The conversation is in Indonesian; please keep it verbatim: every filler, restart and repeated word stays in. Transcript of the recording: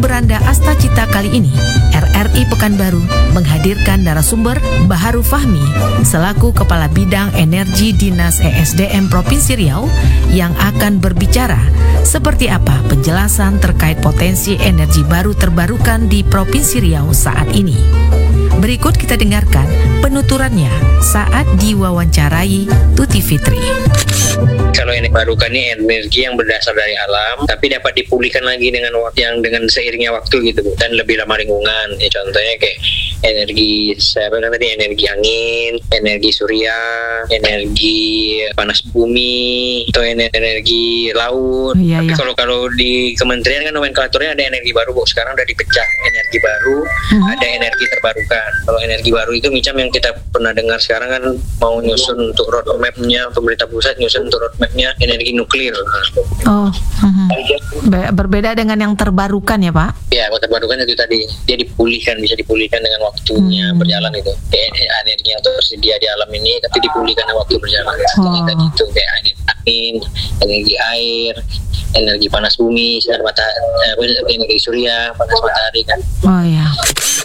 Beranda Astacita kali ini, R R I Pekanbaru menghadirkan narasumber Baharu Fahmi selaku Kepala Bidang Energi Dinas E S D M Provinsi Riau yang akan berbicara seperti apa penjelasan terkait potensi energi baru terbarukan di Provinsi Riau saat ini. Berikut kita dengarkan penuturannya saat diwawancarai Tuti Fitri. Kalau energi barukan ini energi yang berdasar dari alam, tapi dapat dipulihkan lagi dengan waktu yang dengan seiringnya waktu gitu, dan lebih ramah lingkungan. Ya, contohnya kayak energi, apa namanya, energi angin, energi surya, energi panas bumi, atau energi laut. Iya, tapi iya. kalau kalau di kementerian kan nomenklaturnya ada energi baru, Bu. Sekarang udah dipecah energi baru, Hmm. ada energi terbarukan. Kalau energi baru itu macam yang kita pernah dengar sekarang kan mau nyusun untuk roadmap-nya, pemerintah pusat nyusun untuk roadmap-nya energi nuklir. Oh, mhm. Be- berbeda dengan yang terbarukan ya Pak? Ya, kalau terbarukan itu tadi dia dipulihkan, bisa dipulihkan dengan waktunya Hmm. berjalan itu. Kayak energi yang tersedia di alam ini tapi dipulihkan dengan waktu berjalan. Oh. Jadi tadi itu kayak angin, energi air, energi panas bumi, sinar mata, eh, energi surya, panas matahari kan. Oh ya.